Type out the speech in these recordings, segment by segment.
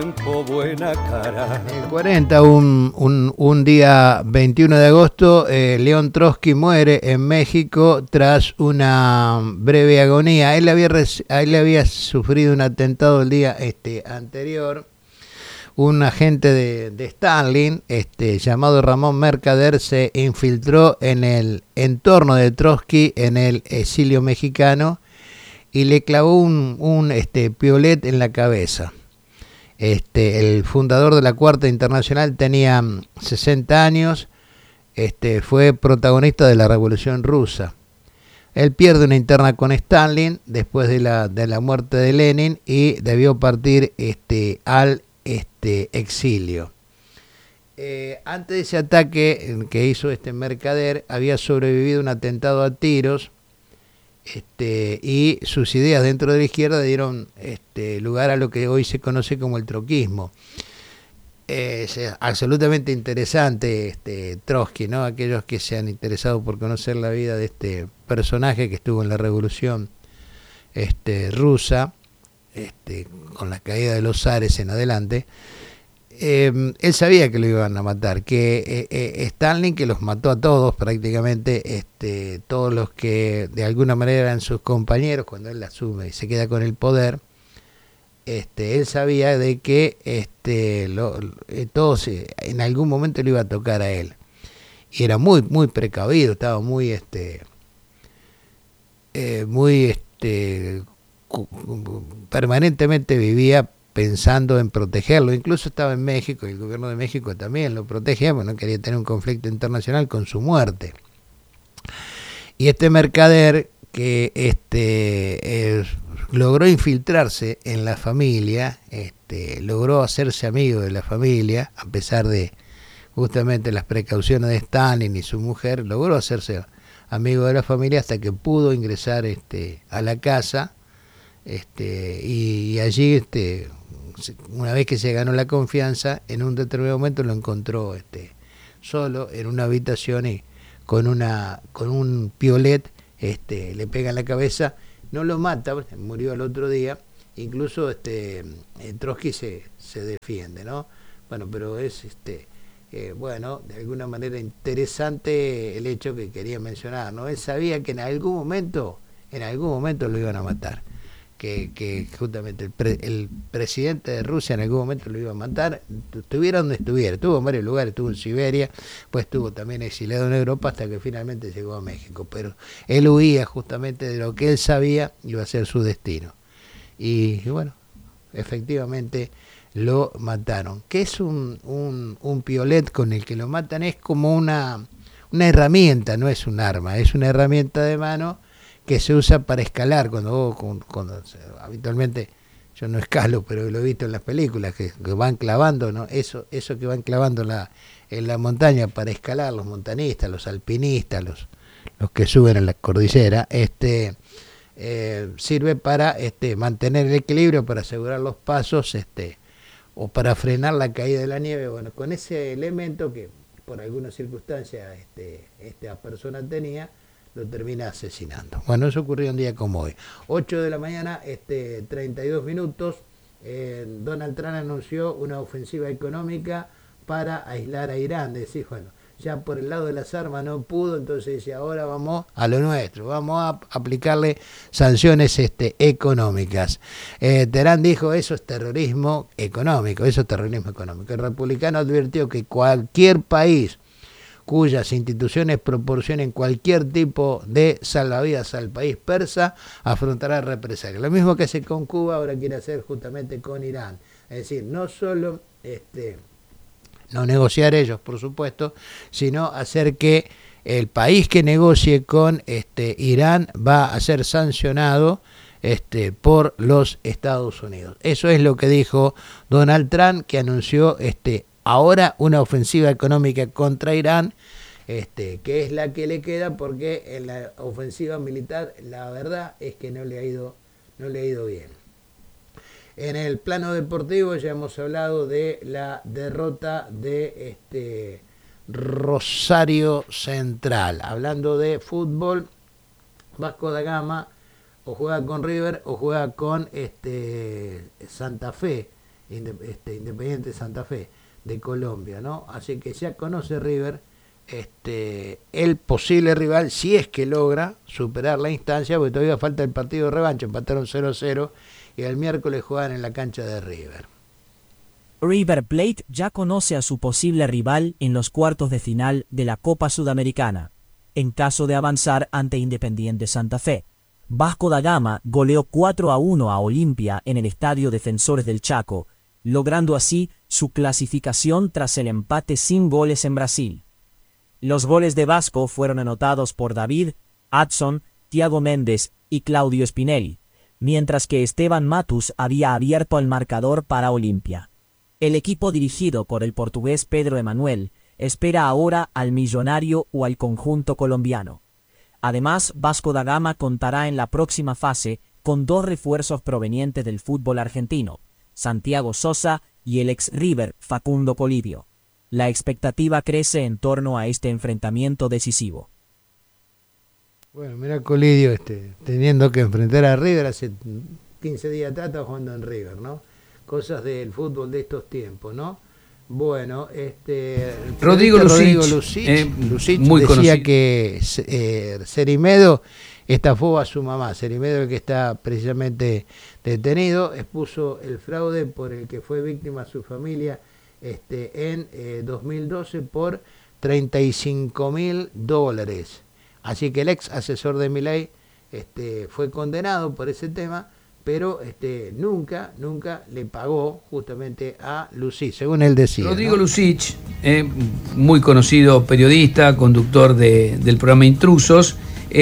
tiempo buena cara. En el 40, un día 21 de agosto, León Trotsky muere en México tras una breve agonía. Él había sufrido un atentado el día anterior. Un agente de Stalin, llamado Ramón Mercader, se infiltró en el entorno de Trotsky en el exilio mexicano y le clavó un piolet en la cabeza. El fundador de la Cuarta Internacional tenía 60 años, fue protagonista de la Revolución Rusa. Él pierde una interna con Stalin después de la muerte de Lenin y debió partir al exilio. Antes de ese ataque que hizo Mercader, había sobrevivido un atentado a tiros, y sus ideas dentro de la izquierda dieron lugar a lo que hoy se conoce como el troquismo. Es absolutamente interesante Trotsky, ¿no? Aquellos que se han interesado por conocer la vida de este personaje que estuvo en la Revolución rusa, con la caída de los zares en adelante. Él sabía que lo iban a matar, que Stalin, que los mató a todos prácticamente, todos los que de alguna manera eran sus compañeros, cuando él asume y se queda con el poder, él sabía de que todos en algún momento le iba a tocar a él, y era muy muy precavido, estaba muy permanentemente vivía pensando en protegerlo. Incluso estaba en México y el gobierno de México también lo protegía, porque no quería tener un conflicto internacional con su muerte. Y Mercader, que logró infiltrarse en la familia, logró hacerse amigo de la familia, a pesar de justamente las precauciones de Stalin y su mujer, logró hacerse amigo de la familia hasta que pudo ingresar a la casa, y allí una vez que se ganó la confianza, en un determinado momento lo encontró solo en una habitación y con un piolet le pega en la cabeza, no lo mata, murió al otro día. Incluso Trotsky se defiende, ¿no? Bueno, pero es bueno, de alguna manera interesante el hecho que quería mencionar, ¿no? Él sabía que en algún momento lo iban a matar, que justamente el presidente de Rusia en algún momento lo iba a matar, estuviera donde estuviera. Estuvo en varios lugares, estuvo en Siberia, pues estuvo también exiliado en Europa hasta que finalmente llegó a México, pero él huía justamente de lo que él sabía iba a ser su destino. Y bueno, efectivamente lo mataron. ¿Qué es un piolet con el que lo matan? Es como una herramienta, no es un arma, es una herramienta de mano que se usa para escalar. Cuando habitualmente, yo no escalo, pero lo he visto en las películas, que van clavando, ¿no? Eso que van clavando en la montaña para escalar, los montañistas, los alpinistas, los que suben en la cordillera, sirve para mantener el equilibrio, para asegurar los pasos, o para frenar la caída de la nieve. Bueno, con ese elemento que por alguna circunstancia esta persona tenía, lo termina asesinando. Bueno, eso ocurrió un día como hoy. 8 de la mañana, 32 minutos. Donald Trump anunció una ofensiva económica para aislar a Irán. Decís, bueno, ya por el lado de las armas no pudo, entonces dice, ahora vamos a lo nuestro, vamos a aplicarle sanciones económicas. Teherán dijo, eso es terrorismo económico, eso es terrorismo económico. El republicano advirtió que cualquier país cuyas instituciones proporcionen cualquier tipo de salvavidas al país persa afrontará represalias. Lo mismo que hace con Cuba, ahora quiere hacer justamente con Irán. Es decir, no solo no negociar ellos, por supuesto, sino hacer que el país que negocie con Irán va a ser sancionado por los Estados Unidos. Eso es lo que dijo Donald Trump, que anunció ahora una ofensiva económica contra Irán, que es la que le queda, porque en la ofensiva militar la verdad es que no le ha ido bien. En el plano deportivo ya hemos hablado de la derrota de Rosario Central. Hablando de fútbol, Vasco da Gama o juega con River o juega con Santa Fe Independiente Santa Fe de Colombia, ¿no? Así que ya conoce River el posible rival, si es que logra superar la instancia, porque todavía falta el partido de revancha, empataron 0-0 y el miércoles juegan en la cancha de River. River Plate ya conoce a su posible rival en los cuartos de final de la Copa Sudamericana, en caso de avanzar ante Independiente Santa Fe. Vasco da Gama goleó 4-1 a Olimpia en el Estadio Defensores del Chaco, logrando así su clasificación tras el empate sin goles en Brasil. Los goles de Vasco fueron anotados por David, Adson, Thiago Méndez y Claudio Spinelli, mientras que Esteban Matus había abierto el marcador para Olimpia. El equipo dirigido por el portugués Pedro Emanuel espera ahora al Millonario o al conjunto colombiano. Además, Vasco da Gama contará en la próxima fase con 2 refuerzos provenientes del fútbol argentino, Santiago Sosa y el ex River Facundo Polibio. La expectativa crece en torno a este enfrentamiento decisivo. Bueno, mira Colidio teniendo que enfrentar a River hace 15 días atrás, está jugando en River, ¿no? Cosas del fútbol de estos tiempos, ¿no? Bueno, Rodrigo Lucich muy decía conocido. que Cerimedo estafó a su mamá. Cerimedo, el que está precisamente detenido, expuso el fraude por el que fue víctima su familia en 2012 por $35.000. Así que el ex asesor de Milei fue condenado por ese tema, pero nunca le pagó justamente a Lucich, según él decía. Rodrigo, ¿no? Lucich, muy conocido periodista, conductor del programa Intrusos,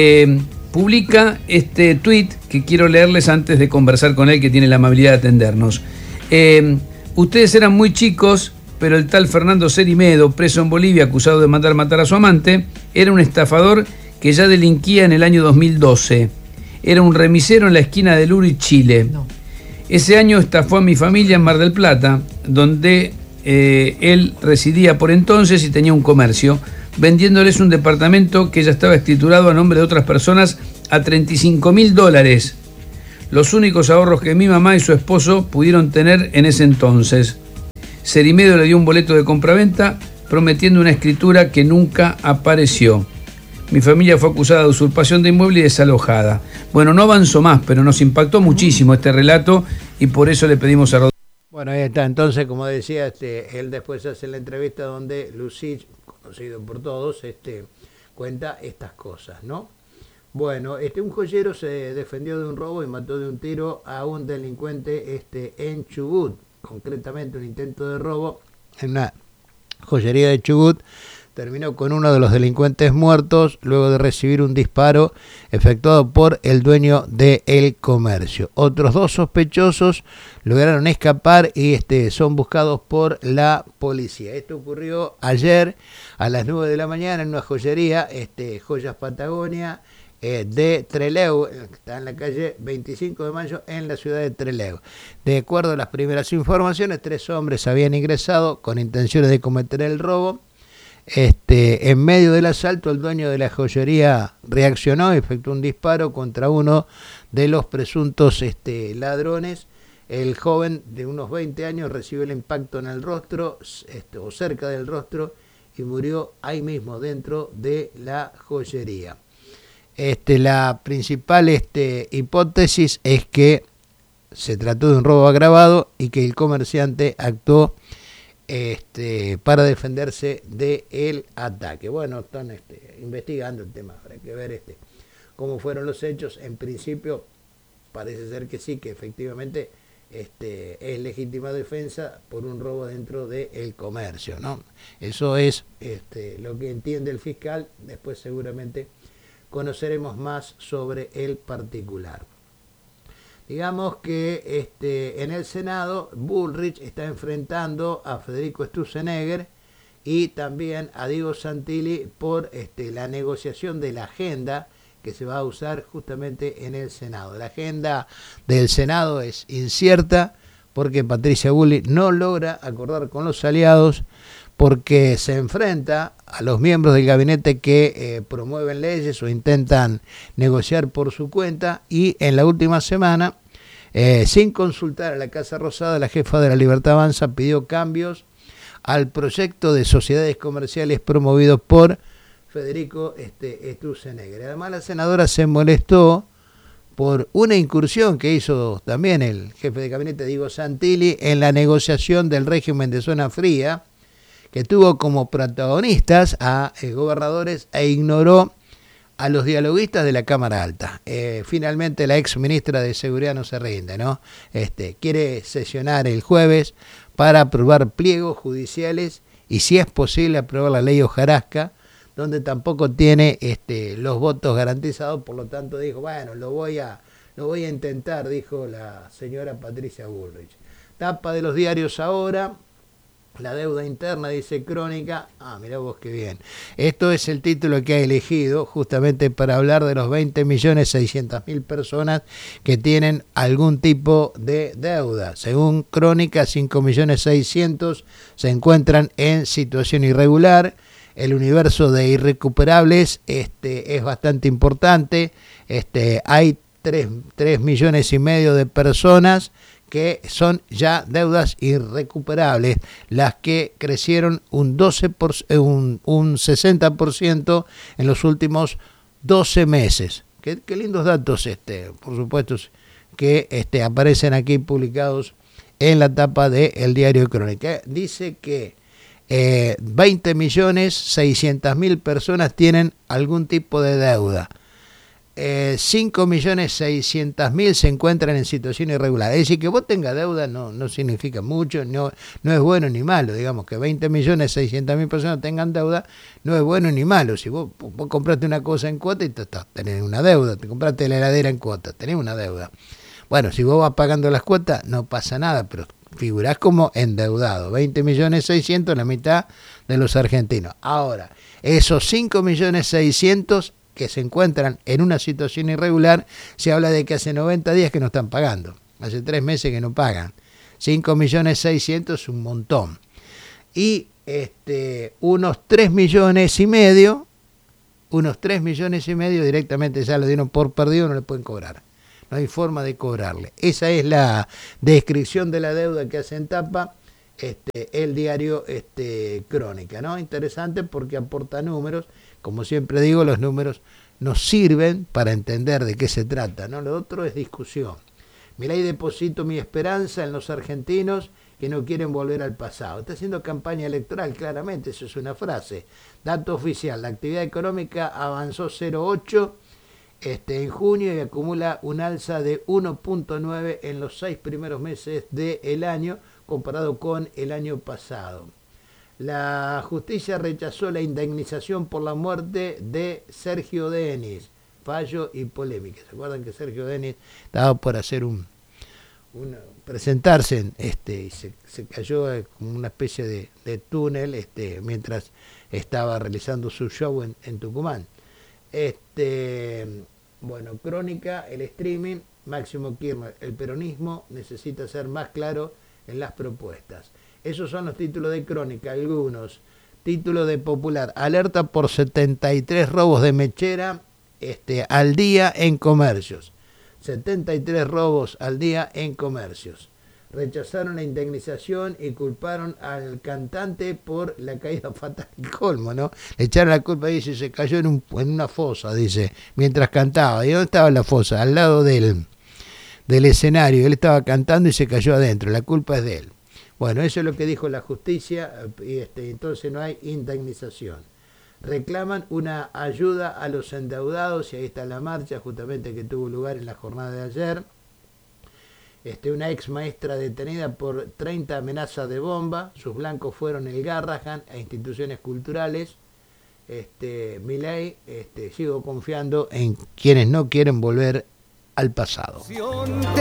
publica este tuit que quiero leerles antes de conversar con él, que tiene la amabilidad de atendernos. Ustedes eran muy chicos, pero el tal Fernando Cerimedo, preso en Bolivia acusado de mandar matar a su amante, era un estafador que ya delinquía en el año 2012. Era un remisero en la esquina de Luri, Chile. No. Ese año estafó a mi familia en Mar del Plata, donde él residía por entonces y tenía un comercio, vendiéndoles un departamento que ya estaba escriturado a nombre de otras personas a $35.000. Los únicos ahorros que mi mamá y su esposo pudieron tener en ese entonces. Cerimedo le dio un boleto de compraventa prometiendo una escritura que nunca apareció. Mi familia fue acusada de usurpación de inmueble y desalojada. Bueno, no avanzó más, pero nos impactó muchísimo este relato y por eso le pedimos a Rodrigo. Bueno, ahí está. Entonces, como decía, él después hace la entrevista donde Lucich, conocido por todos, cuenta estas cosas, ¿no? Bueno, un joyero se defendió de un robo y mató de un tiro a un delincuente en Chubut. Concretamente, un intento de robo en una joyería de Chubut terminó con uno de los delincuentes muertos luego de recibir un disparo efectuado por el dueño del comercio. Otros 2 sospechosos lograron escapar y son buscados por la policía. Esto ocurrió ayer a las 9 de la mañana en una joyería, Joyas Patagonia, de Trelew, que está en la calle 25 de Mayo en la ciudad de Trelew. De acuerdo a las primeras informaciones, 3 hombres habían ingresado con intenciones de cometer el robo. En medio del asalto, el dueño de la joyería reaccionó y efectuó un disparo contra uno de los presuntos ladrones. El joven de unos 20 años recibió el impacto en el rostro, o cerca del rostro, y murió ahí mismo dentro de la joyería. La principal hipótesis es que se trató de un robo agravado y que el comerciante actuó para defenderse del ataque. Bueno, están investigando el tema, habrá que ver cómo fueron los hechos. En principio parece ser que sí, que efectivamente es legítima defensa por un robo dentro del comercio, ¿no? Eso es lo que entiende el fiscal. Después seguramente conoceremos más sobre el particular. Digamos que en el Senado Bullrich está enfrentando a Federico Sturzenegger y también a Diego Santilli por la negociación de la agenda que se va a usar justamente en el Senado. La agenda del Senado es incierta porque Patricia Bullrich no logra acordar con los aliados, porque se enfrenta a los miembros del gabinete que promueven leyes o intentan negociar por su cuenta, y en la última semana Sin consultar a la Casa Rosada, la jefa de la Libertad Avanza pidió cambios al proyecto de sociedades comerciales promovido por Federico Sturzenegger. Además, la senadora se molestó por una incursión que hizo también el jefe de gabinete Diego Santilli en la negociación del régimen de zona fría, que tuvo como protagonistas a gobernadores e ignoró a los dialoguistas de la Cámara Alta. Finalmente la ex ministra de Seguridad no se rinde, ¿no? Quiere sesionar el jueves para aprobar pliegos judiciales y, si es posible, aprobar la ley hojarasca, donde tampoco tiene los votos garantizados. Por lo tanto dijo, bueno, lo voy a intentar, dijo la señora Patricia Bullrich. Tapa de los diarios ahora: la deuda interna, dice Crónica. Mirá vos qué bien. Esto es el título que ha elegido justamente para hablar de los 20.600.000 personas que tienen algún tipo de deuda. Según Crónica, 5.600.000 se encuentran en situación irregular. El universo de irrecuperables es bastante importante. Hay 3,5 millones de personas que son ya deudas irrecuperables, las que crecieron un 60% en los últimos 12 meses. Qué lindos datos, por supuesto, que aparecen aquí publicados en la tapa del diario Crónica. Dice que 20.600.000 personas tienen algún tipo de deuda. 5.600.000 se encuentran en situación irregular. Es decir, que vos tengas deuda no significa mucho, no es bueno ni malo. Digamos que 20.600.000 personas tengan deuda no es bueno ni malo. Si vos compraste una cosa en cuota y tenés una deuda, te compraste la heladera en cuota, tenés una deuda. Bueno, si vos vas pagando las cuotas no pasa nada, pero figurás como endeudado. 20.600.000, la mitad de los argentinos. Ahora, esos 5.600.000 que se encuentran en una situación irregular, se habla de que hace 90 días que no están pagando, hace 3 meses que no pagan. 5.600.000 es un montón. Y unos 3,5 millones directamente ya lo dieron por perdido, no le pueden cobrar. No hay forma de cobrarle. Esa es la descripción de la deuda que hace en tapa el diario Crónica, ¿no? Interesante porque aporta números. Como siempre digo, los números nos sirven para entender de qué se trata, ¿no? Lo otro es discusión. Milei: deposito mi esperanza en los argentinos que no quieren volver al pasado. Está haciendo campaña electoral, claramente, eso es una frase. Dato oficial: la actividad económica avanzó 0,8 en junio y acumula un alza de 1,9 en los 6 primeros meses del año, comparado con el año pasado. La justicia rechazó la indemnización por la muerte de Sergio Denis. Fallo y polémica. ¿Se acuerdan que Sergio Denis estaba por hacer presentarse y se cayó como una especie de túnel mientras estaba realizando su show en Tucumán? Bueno, Crónica, el streaming: Máximo Kirchner: el peronismo necesita ser más claro en las propuestas. Esos son los títulos de Crónica. Algunos títulos de Popular: alerta por 73 robos de mechera al día en comercios. 73 robos al día en comercios. Rechazaron la indemnización y culparon al cantante por la caída fatal. Colmo, ¿no? Le echaron la culpa, dice, se cayó en una fosa, dice, mientras cantaba. ¿Y dónde estaba la fosa? Al lado del escenario. Él estaba cantando y se cayó adentro. La culpa es de él. Bueno, eso es lo que dijo la justicia, y entonces no hay indemnización. Reclaman una ayuda a los endeudados, y ahí está la marcha justamente que tuvo lugar en la jornada de ayer. Una ex maestra detenida por 30 amenazas de bomba. Sus blancos fueron el Garrahan a instituciones culturales. Milei: sigo confiando en quienes no quieren volver al pasado.